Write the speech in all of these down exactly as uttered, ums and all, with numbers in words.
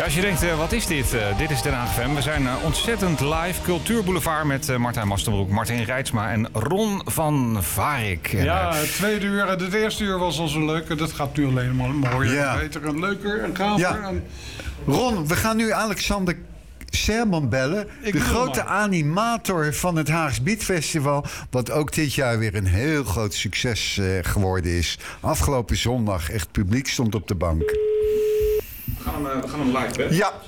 als je denkt, uh, wat is dit? Uh, dit is Den Haag F M. We zijn uh, ontzettend live. Cultuurboulevard met uh, Martijn Mastenbroek, Martin Reitsma en Ron van Varik. Ja, het tweede uur en het eerste uur was al zo leuk. Dat gaat nu alleen maar mooier ja. en beter en leuker en gaver. Ja. En... Ron, we gaan nu Alexander Serman bellen. Ik de grote maar. animator van het Haags Beat Festival. Wat ook dit jaar weer een heel groot succes uh, geworden is. Afgelopen zondag, echt publiek stond op de bank. We gaan hem, we gaan hem live, hè? Ja.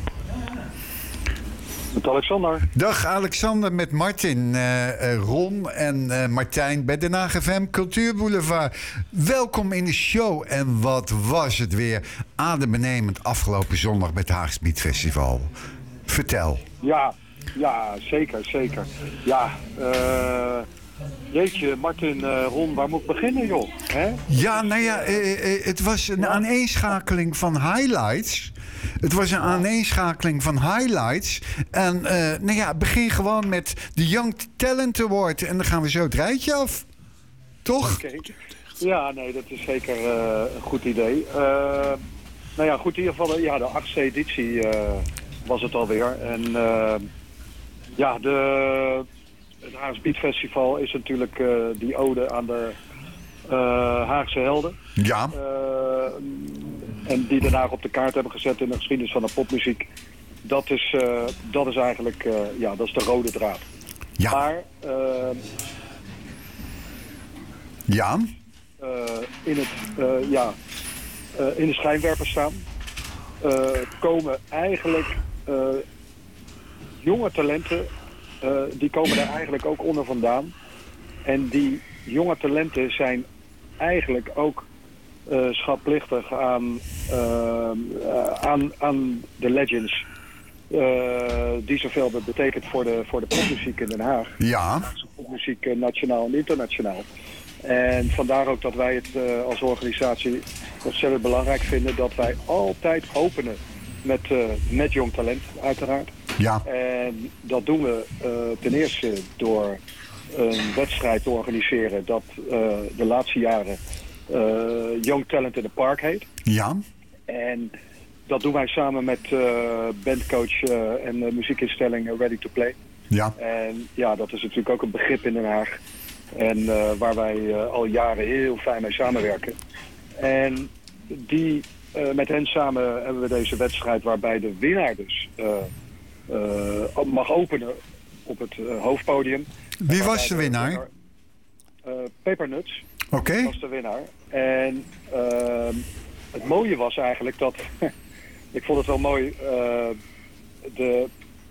Met Alexander. Dag Alexander, met Martin, uh, uh, Ron en uh, Martijn bij Den Haag F M Cultuurboulevard. Welkom in de show. En wat was het weer adembenemend afgelopen zondag met het Haags Beat Festival. Vertel. Ja, ja, zeker, zeker. Ja, uh, jeetje, Martin, uh, Ron, waar moet ik beginnen, joh? Hè? Ja, nou ja, uh, uh, het was een aaneenschakeling van highlights. Het was een aaneenschakeling van highlights. En uh, nou ja, begin gewoon met de Young Talent Award. En dan gaan we zo het rijtje af. Toch? Okay. Ja, nee, dat is zeker uh, een goed idee. Uh, nou ja, goed, in ieder geval, ja, de achtste editie uh, was het alweer. En uh, ja, de, het Haags Beat Festival is natuurlijk uh, die ode aan de uh, Haagse helden. Ja. Uh, en die Den Haag op de kaart hebben gezet in de geschiedenis van de popmuziek. Dat is, uh, dat is eigenlijk uh, ja, dat is de rode draad. Ja. Maar uh, ja. Uh, in, het, uh, ja, uh, in de schijnwerper staan uh, komen eigenlijk uh, jonge talenten, uh, die komen daar eigenlijk ook onder vandaan. En die jonge talenten zijn eigenlijk ook uh, schatplichtig aan, uh, uh, aan, aan de legends. Uh, die zoveel betekent voor de, voor de popmuziek in Den Haag. Ja. Popmuziek uh, nationaal en internationaal. En vandaar ook dat wij het uh, als organisatie ontzettend belangrijk vinden dat wij altijd openen met, uh, met jong talent, uiteraard. Ja. En dat doen we uh, ten eerste door een wedstrijd te organiseren dat uh, de laatste jaren uh, Young Talent in the Park heet. Ja. En dat doen wij samen met uh, bandcoach uh, en uh, muziekinstelling uh, Ready to Play. Ja. En ja, dat is natuurlijk ook een begrip in Den Haag. En uh, waar wij uh, al jaren heel fijn mee samenwerken. En die, uh, met hen samen hebben we deze wedstrijd waarbij de winnaar dus uh, uh, mag openen op het uh, hoofdpodium. Wie was de winnaar? winnaar uh, Pepernuts. Oké. Okay. Was de winnaar. En uh, het mooie was eigenlijk dat, ik vond het wel mooi, uh, de,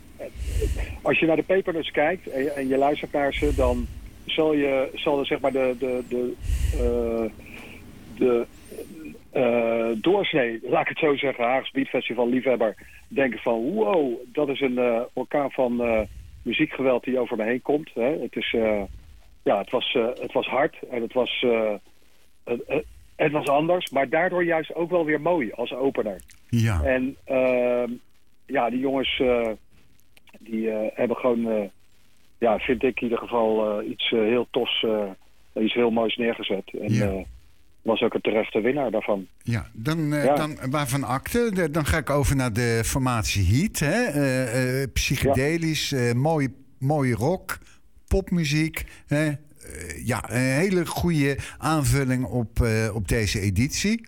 als je naar de Pepernuts kijkt en je, en je luistert naar ze, dan zal je zal er zeg maar de de de, uh, de uh, doorsnee, laat ik het zo zeggen, Haags Beat Festival liefhebber denken van wow, dat is een uh, orkaan van uh, muziekgeweld die over me heen komt. Hè. Het is uh, ja, het was uh, het was hard en het was uh, het, uh, het was anders, maar daardoor juist ook wel weer mooi als opener. Ja. En uh, ja, die jongens uh, die uh, hebben gewoon uh, ja, vind ik in ieder geval uh, iets uh, heel tofs, uh, iets heel moois neergezet. En ja. uh, was ook een terechte winnaar daarvan. Ja, dan, uh, ja. dan waarvan akte. Dan ga ik over naar de formatie Heat. Hè? Uh, uh, psychedelisch, ja. uh, mooie, mooie rock, popmuziek. Hè? Uh, ja, een hele goede aanvulling op, uh, op deze editie.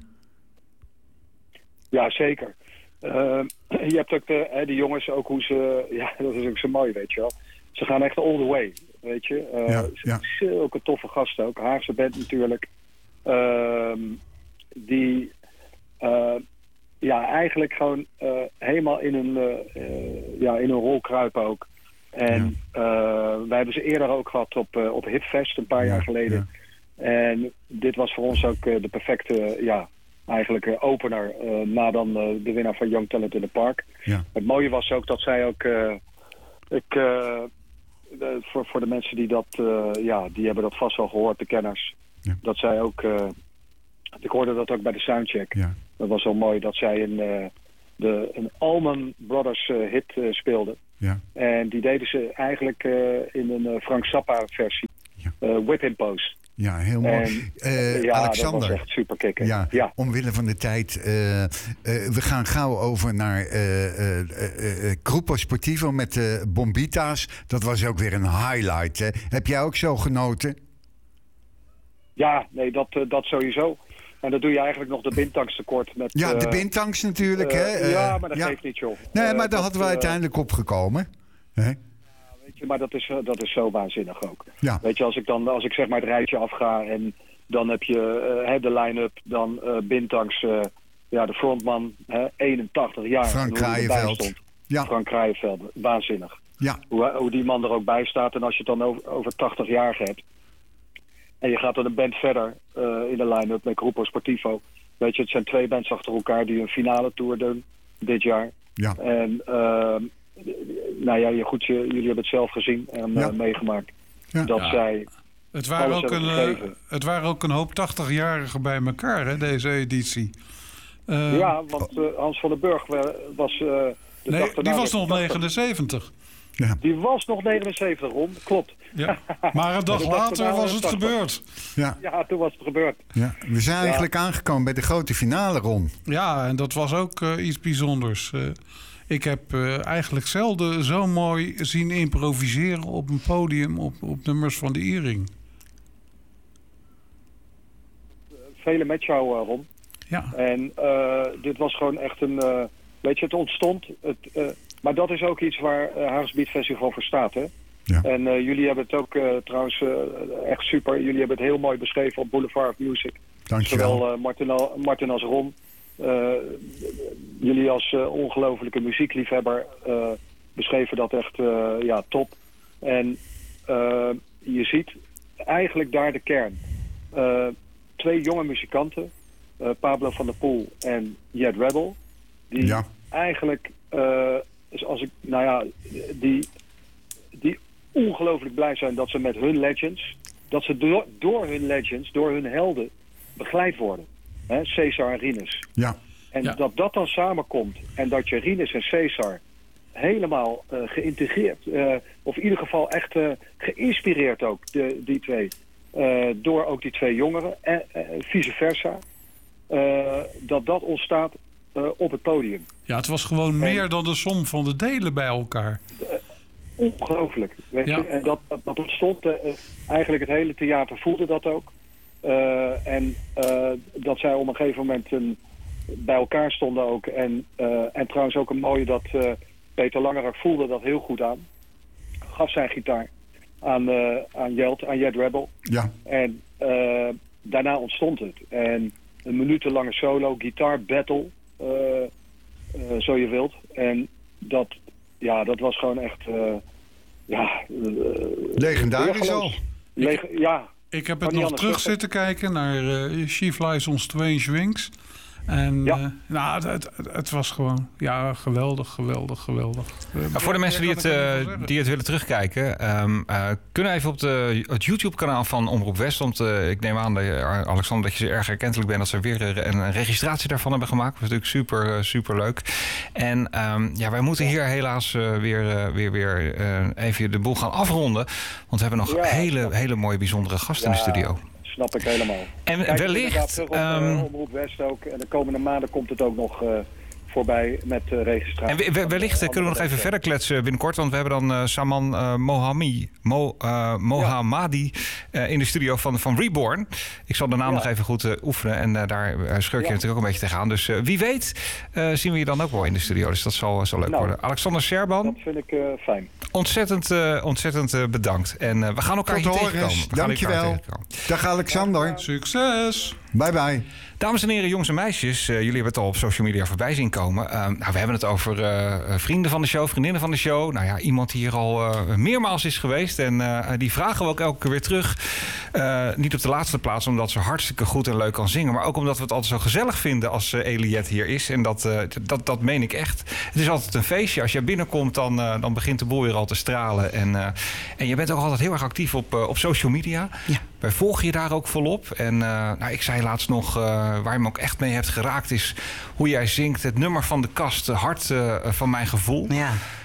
Ja, zeker. Uh, je hebt ook de, hè, die jongens, ook hoe ze... Ja, dat is ook zo mooi, weet je wel. Ze gaan echt all the way, weet je. Uh, ja, ja. Zulke toffe gasten ook. Haagse band natuurlijk. Uh, die uh, ja, eigenlijk gewoon uh, helemaal in een, uh, uh, ja, in een rol kruipen ook. En ja. uh, wij hebben ze eerder ook gehad op, uh, op Hitfest een paar ja, jaar geleden. Ja. En dit was voor ons ook uh, de perfecte, ja, eigenlijk uh, opener uh, na dan uh, de winnaar van Young Talent in the Park. Ja. Het mooie was ook dat zij ook... Uh, ik... Uh, De, voor, voor de mensen die dat, uh, ja, die hebben dat vast wel gehoord, de kenners. Ja. Dat zij ook, uh, ik hoorde dat ook bij de soundcheck. Ja. Dat was zo mooi dat zij een, uh, de, een Allman Brothers uh, hit uh, speelden. Ja. En die deden ze eigenlijk uh, in een uh, Frank Zappa versie. Ja. Uh, Whip in Post. Ja, heel mooi. En, uh, ja, Alexander. dat was echt super kicken. Ja, ja. Omwille van de tijd. Uh, uh, we gaan gauw over naar uh, uh, uh, uh, Grupo Sportivo met de uh, Bombita's. Dat was ook weer een highlight. Hè? Heb jij ook zo genoten? Ja, nee, dat, uh, dat sowieso. En dat doe je eigenlijk nog de bintanks tekort. Met, ja, de uh, bintanks natuurlijk. Uh, hè? Uh, ja, maar dat ja. geeft niet, joh. Nee, uh, maar daar hadden we uh, uiteindelijk opgekomen. Hè? Weet je, maar dat is, dat is zo waanzinnig ook. Ja. Weet je, als ik dan als ik zeg maar het rijtje afga en dan heb je uh, de line-up, dan uh, bintanks, uh, ja, de frontman, uh, eenentachtig jaar. Frank Kraaienveld. Ja. Frank Kraaienveld, waanzinnig. Ja. Hoe, hoe die man er ook bij staat. En als je het dan over, over tachtig jaar hebt en je gaat dan een band verder uh, in de line-up met Grupo Sportivo. Weet je, het zijn twee bands achter elkaar die een finale tour doen dit jaar. Ja. En uh, nou ja, je, goed, je, jullie hebben het zelf gezien en ja. uh, meegemaakt. Ja. Dat ja. zij het waren, ook een, uh, het waren ook een hoop tachtigjarigen bij elkaar, hè, deze editie. Uh, ja, want uh, Hans van den Burg was... Uh, de nee, die was nog negenenzeventig. Ja. Die was nog negenenzeventig, Ron. Klopt. Ja. Maar een dag later was het gebeurd. Ja. ja, toen was het gebeurd. Ja. We zijn eigenlijk ja. aangekomen bij de grote finale, Ron. Ja, en dat was ook uh, iets bijzonders. Uh, ik heb uh, eigenlijk zelden zo mooi zien improviseren op een podium op, op nummers van de Iering. Vele met jou, uh, Ron. Ja. En uh, dit was gewoon echt een... Uh, weet je, het ontstond... Het, uh, maar dat is ook iets waar uh, Haags Beat Festival voor staat, hè? Ja. En uh, jullie hebben het ook uh, trouwens uh, echt super. Jullie hebben het heel mooi beschreven op Boulevard of Music. Dankjewel. Zowel uh, Martin, al, Martin als Ron. Uh, jullie als uh, ongelofelijke muziekliefhebber uh, beschreven dat echt uh, ja, top. En uh, je ziet eigenlijk daar de kern. Uh, twee jonge muzikanten, uh, Pablo van der Poel en Jet Rebel, die ja. eigenlijk, uh, als ik, nou ja, die, die ongelooflijk blij zijn dat ze met hun legends, dat ze door, door hun legends, door hun helden begeleid worden. Hè, Cesar en Rinus. Ja. En ja. dat dat dan samenkomt en dat je Rinus en Cesar helemaal uh, geïntegreerd, uh, of in ieder geval echt uh, geïnspireerd ook, de, die twee, uh, door ook die twee jongeren, en uh, vice versa, uh, dat dat ontstaat uh, op het podium. Ja, het was gewoon en, meer dan de som van de delen bij elkaar. Uh, ongelooflijk. Weet ja. je? En dat, dat, dat ontstond, uh, eigenlijk het hele theater voelde dat ook. Uh, en uh, dat zij op een gegeven moment een, bij elkaar stonden ook. En, uh, en trouwens ook een mooie dat uh, Peter Langerak voelde dat heel goed aan. Gaf zijn gitaar aan, uh, aan Jelt, aan Jet Rebel. Ja. En uh, daarna ontstond het. En een minutenlange solo, gitaar battle, uh, uh, zo je wilt. En dat, ja, dat was gewoon echt... Uh, ja, uh, legendarisch al. Leg- ja. Ik heb het nog terug, terug zitten kijken naar uh, She Flies on Strange Wings. En ja. uh, nou, het, het, het was gewoon ja, geweldig, geweldig, geweldig. Uh, voor de mensen die het, uh, die het willen terugkijken, um, uh, kunnen even op de, het YouTube-kanaal van Omroep West. Want uh, ik neem aan, dat je, Alexander, dat je erg erkentelijk bent dat ze weer een, een registratie daarvan hebben gemaakt. Dat is natuurlijk super, super leuk. En um, ja, wij moeten hier helaas uh, weer, uh, weer, weer uh, even de boel gaan afronden. Want we hebben nog ja, hele, hele mooie, bijzondere gasten ja. in de studio. Snap ik helemaal. En Kijk, wellicht... Op, um, Omroep West ook. En de komende maanden komt het ook nog uh, voorbij met uh, registratie. En we, wellicht uh, kunnen we nog even verder kletsen binnenkort. Want we hebben dan uh, Saman uh, Mohami, Mo, uh, Mohammadi uh, in de studio van, van Reborn. Ik zal de naam ja. nog even goed uh, oefenen. En uh, daar uh, schurk je ja. natuurlijk ook een beetje tegenaan. Dus uh, wie weet uh, zien we je dan ook wel in de studio. Dus dat zal, zal leuk nou, worden. Alexander Serban. Dat vind ik uh, fijn. Ontzettend, uh, ontzettend uh, bedankt. En uh, we gaan elkaar hier tegenkomen. Dank je wel. Dag Alexander. Ja. Succes. Bye bye. Dames en heren, jongens en meisjes, uh, jullie hebben het al op social media voorbij zien komen. Uh, nou, we hebben het over uh, vrienden van de show, vriendinnen van de show. Nou ja, iemand die hier al uh, meermaals is geweest. En uh, die vragen we ook elke keer weer terug. Uh, niet op de laatste plaats omdat ze hartstikke goed en leuk kan zingen. Maar ook omdat we het altijd zo gezellig vinden als uh, Eliette hier is. En dat, uh, dat, dat meen ik echt. Het is altijd een feestje. Als jij binnenkomt, dan, uh, dan begint de boel weer al te stralen. En, uh, en je bent ook altijd heel erg actief op, uh, op social media. Ja. Wij volgen je daar ook volop. En uh, nou, ik zei laatst nog, uh, waar je me ook echt mee hebt geraakt, is hoe jij zingt. Het nummer van de kast, Hart uh, van mijn gevoel. Ja.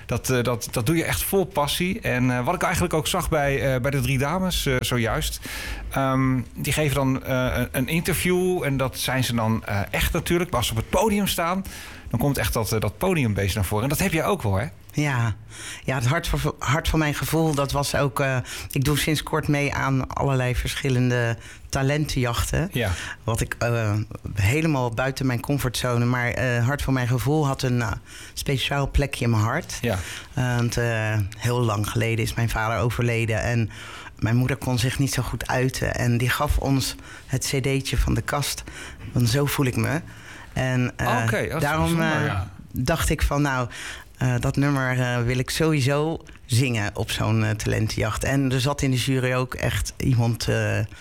Dat, uh, dat, dat doe je echt vol passie. En uh, wat ik eigenlijk ook zag bij, uh, bij de drie dames uh, zojuist. Um, die geven dan uh, een interview. En dat zijn ze dan uh, echt natuurlijk. Maar als ze op het podium staan, dan komt echt dat, uh, dat podiumbeest naar voren. En dat heb jij ook wel, hè? Ja, ja het hart van, hart van mijn gevoel, dat was ook... Uh, ik doe sinds kort mee aan allerlei verschillende talentenjachten. Ja. Wat ik uh, helemaal buiten mijn comfortzone... maar uh, hart van mijn gevoel had een uh, speciaal plekje in mijn hart. Ja. Uh, want uh, heel lang geleden is mijn vader overleden... en mijn moeder kon zich niet zo goed uiten. En die gaf ons het cd'tje van de kast. Want zo voel ik me. En uh, okay, daarom uh, ja. dacht ik van nou... Uh, dat nummer uh, wil ik sowieso zingen op zo'n uh, talentenjacht. En er zat in de jury ook echt iemand uh, uh,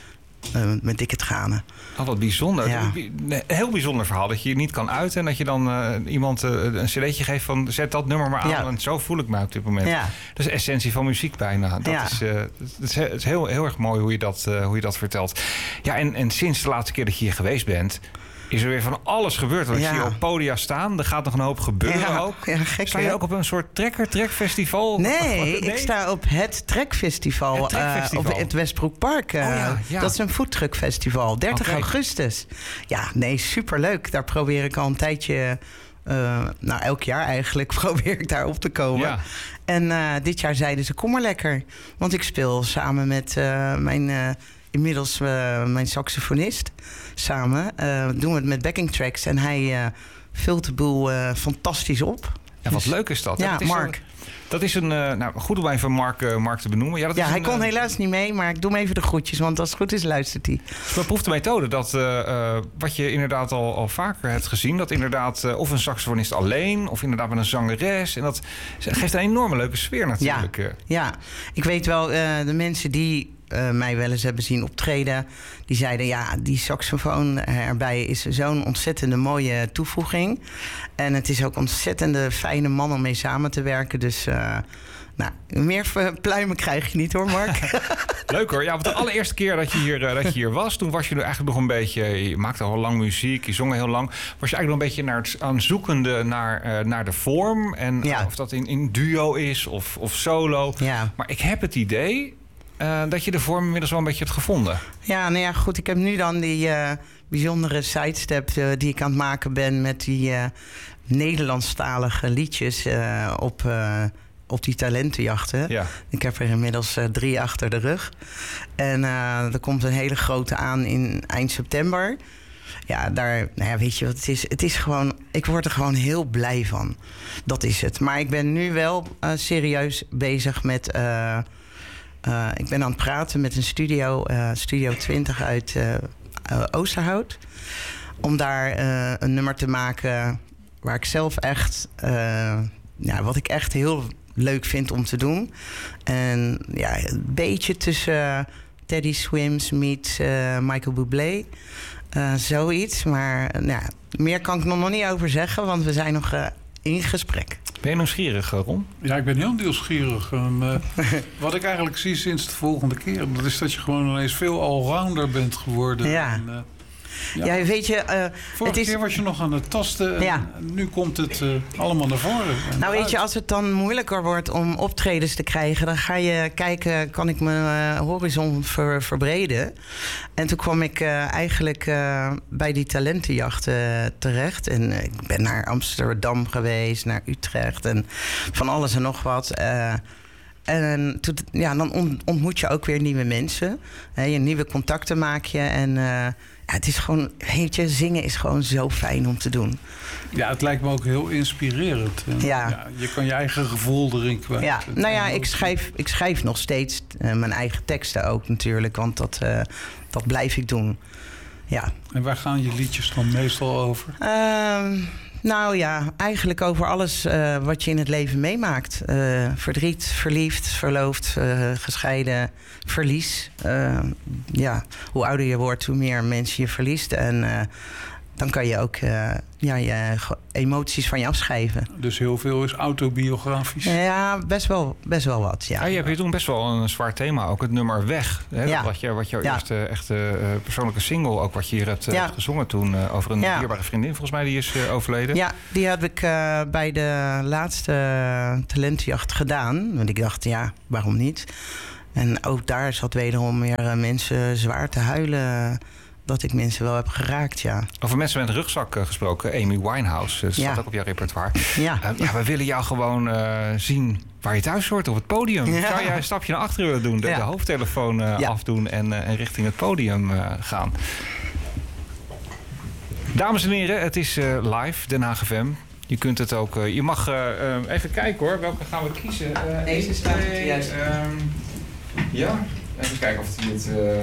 met dikke tranen. Oh, wat bijzonder. Ja. Een heel bijzonder verhaal. Dat je je niet kan uiten en dat je dan uh, iemand uh, een cd'tje geeft van... zet dat nummer maar aan, ja. want zo voel ik me op dit moment. Ja. Dat is de essentie van muziek bijna. Dat, ja. is, uh, dat is, het is heel, heel erg mooi hoe je dat, uh, hoe je dat vertelt. Ja, en, en sinds de laatste keer dat je hier geweest bent... is er weer van alles gebeurd. Want ja. ik zie je op podia staan. Er gaat nog een hoop gebeuren ja, ook. Ja, gek, sta je ook op een soort trekker-trekfestival? Nee, nee, ik sta op het Trekfestival. Het trekfestival. Uh, op het Westbroekpark. Uh, oh, ja, ja. Dat is een foodtruckfestival. dertig okay. augustus. Ja, nee, superleuk. Daar probeer ik al een tijdje... Uh, nou, elk jaar eigenlijk probeer ik daar op te komen. Ja. En uh, dit jaar zeiden ze, kom maar lekker. Want ik speel samen met uh, mijn... Uh, inmiddels uh, mijn saxofonist samen. Uh, doen we het met backing tracks. En hij uh, vult de boel uh, fantastisch op. En wat dus, leuk is dat. Ja, dat is Mark. Een, dat is een... Uh, nou, goed om even Mark, uh, Mark te benoemen. Ja, dat ja is hij een, kon uh, helaas niet mee, maar ik doe hem even de groetjes. Want als het goed is, luistert hij. Het is een beproefde methode. Dat, uh, uh, wat je inderdaad al, al vaker hebt gezien. Dat inderdaad uh, of een saxofonist alleen... of inderdaad met een zangeres. En dat geeft een enorme leuke sfeer natuurlijk. Ja, ja. Ik weet wel, uh, de mensen die... Uh, mij wel eens hebben zien optreden. Die zeiden, ja, die saxofoon erbij is zo'n ontzettende mooie toevoeging. En het is ook een ontzettende fijne man om mee samen te werken. Dus, uh, nou, meer pluimen krijg je niet hoor, Mark. Leuk hoor. Ja, want de allereerste keer dat je hier, uh, dat je hier was... toen was je er eigenlijk nog een beetje... je maakte al lang muziek, je zong heel lang... was je eigenlijk nog een beetje naar het, aan zoekende naar, uh, naar de vorm. En ja. uh, of dat in, in duo is of, of solo. Ja. Maar ik heb het idee... Uh, dat je de vorm inmiddels wel een beetje hebt gevonden. Ja, nou ja, goed. Ik heb nu dan die uh, bijzondere sidestep uh, die ik aan het maken ben... met die uh, Nederlandstalige liedjes uh, op, uh, op die talentenjachten. Ja. Ik heb er inmiddels uh, drie achter de rug. En uh, er komt een hele grote aan in eind september. Ja, daar, nou ja, weet je wat het is? Het is gewoon, ik word er gewoon heel blij van. Dat is het. Maar ik ben nu wel uh, serieus bezig met... Uh, Uh, ik ben aan het praten met een studio, uh, Studio twintig uit uh, uh, Oosterhout. Om daar uh, een nummer te maken waar ik zelf echt... Uh, ja, wat ik echt heel leuk vind om te doen. En ja, een beetje tussen uh, Teddy Swims meets uh, Michael Bublé. Uh, zoiets, maar uh, nou, meer kan ik nog niet over zeggen... want we zijn nog uh, in gesprek. Ben je nieuwsgierig, Ron? Ja, ik ben heel nieuwsgierig. Um, uh, wat ik eigenlijk zie sinds de volgende keer... dat is dat je gewoon ineens veel allrounder bent geworden. Ja. En, uh, ja. ja, weet je... Uh, Vorige het is... keer was je nog aan het tasten. Ja. En nu komt het uh, allemaal naar voren. Nou weet je, als het dan moeilijker wordt om optredens te krijgen... dan ga je kijken, kan ik mijn uh, horizon ver, verbreden? En toen kwam ik uh, eigenlijk uh, bij die talentenjacht uh, terecht. En uh, ik ben naar Amsterdam geweest, naar Utrecht... en van alles en nog wat... Uh, En toen, ja, dan ontmoet je ook weer nieuwe mensen. He, je nieuwe contacten maak je. En uh, ja, het is gewoon, weet je, zingen is gewoon zo fijn om te doen. Ja, het lijkt me ook heel inspirerend. Ja. Ja, je kan je eigen gevoel erin kwijt. Ja, nou ja, ik schrijf, ik schrijf nog steeds uh, mijn eigen teksten ook natuurlijk. Want dat, uh, dat blijf ik doen. Ja. En waar gaan je liedjes dan meestal over? Uh, Nou ja, eigenlijk over alles uh, wat je in het leven meemaakt. Uh, verdriet, verliefd, verloofd, uh, gescheiden, verlies. Uh, ja, hoe ouder je wordt, hoe meer mensen je verliest. En uh, dan kan je ook uh, ja, je emoties van je afschrijven. Dus heel veel is autobiografisch? Ja, best wel, best wel wat, ja. Ja, je hebt hier toen best wel een zwaar thema. Ook het nummer Weg. Hè? Ja. Wat, je, wat jouw ja. eerste echte uh, persoonlijke single, ook wat je hier hebt uh, ja. gezongen toen... Uh, over een ja. dierbare vriendin, volgens mij, die is uh, overleden. Ja, die heb ik uh, bij de laatste uh, talentenjacht gedaan. Want ik dacht, ja, waarom niet? En ook daar zat wederom weer uh, mensen zwaar te huilen... dat ik mensen wel heb geraakt, ja. Over mensen met een rugzak uh, gesproken, Amy Winehouse. Dat staat ja. ook op jouw repertoire. Ja. Uh, ja, we willen jou gewoon uh, zien waar je thuis hoort, op het podium. Ja. Zou jij een stapje naar achteren willen doen, de, ja. de hoofdtelefoon uh, ja. afdoen en, uh, en richting het podium uh, gaan? Dames en heren, het is uh, live, Den Haag F M. Je kunt het ook... Uh, je mag uh, uh, even kijken hoor, welke gaan we kiezen? Uh, Deze staat op de juiste. Um, ja, even kijken of hij het... Uh,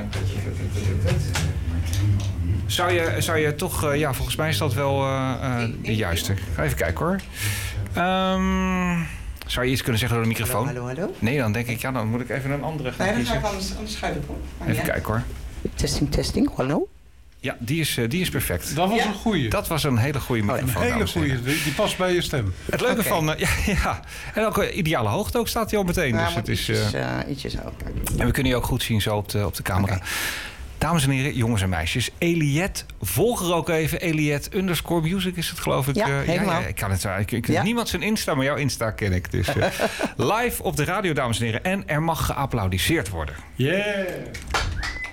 Zou je, zou je toch... Uh, ja, volgens mij is dat wel uh, uh, de juiste. Ga even kijken hoor. Um, zou je iets kunnen zeggen door de microfoon? Hallo, hallo, hallo. Nee, dan denk ik, ja, dan moet ik even een andere gaan nee, dan kiezen. ga ik anders, anders schuiven hoor. Even ja. kijken hoor. Testing, testing, hallo. Ja, die is, uh, die is perfect. Dat was ja. een goeie. Dat was een hele goede microfoon. Oh, een hele goeie, die, die past bij je stem. Het leuke okay. van... Uh, ja, ja, en ook uh, ideale hoogte ook staat hij al meteen. Ja, dus het is, ietsjes, uh, ietsjes en we kunnen je ook goed zien zo op de, op de camera. Okay. Dames en heren, jongens en meisjes. Eliette, volg er ook even. Eliette underscore music is het, geloof ik. Ja, uh, helemaal. Ja, ja, ik kan het ik, ik, ja. Niemand zijn Insta, maar jouw Insta ken ik. Dus uh, live op de radio, dames en heren. En er mag geapplaudiseerd worden. Yeah!